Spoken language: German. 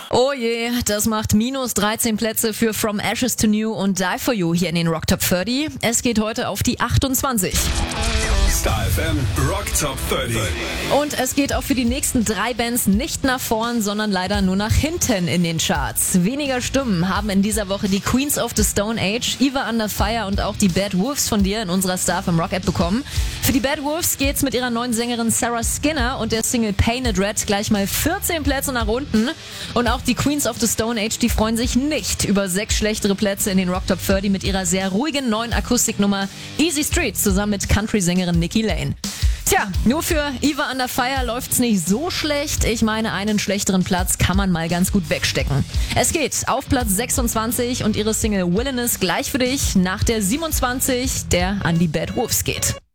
Oh je, das macht minus 13 Plätze für From Ashes to New und Die For You hier in den Rock Top 30. Es geht heute auf die 28. Star FM Rock Top 30. Und es geht auch für die nächsten 3 Bands nicht nach vorn, sondern leider nur nach hinten in den Charts. Weniger Stimmen haben in dieser Woche die Queens of the Stone Age, Eva Under Fire und auch die Bad Wolves von dir in unserer Star FM Rock App bekommen. Für die Bad Wolves geht's mit ihrer neuen Sängerin Sarah Skinner und der Single Painted Red gleich mal 14 Plätze nach unten. Und auch die Queens of the Stone Age, die freuen sich nicht über 6 schlechtere Plätze in den Rock Top 30 mit ihrer sehr ruhigen neuen Akustiknummer Easy Street zusammen mit Country-Sängerin Nikki Lane. Tja, nur für Eva Under Fire läuft's nicht so schlecht. Ich meine, einen schlechteren Platz kann man mal ganz gut wegstecken. Es geht auf Platz 26 und ihre Single Wilderness gleich für dich nach der 27, der an die Bad Wolves geht.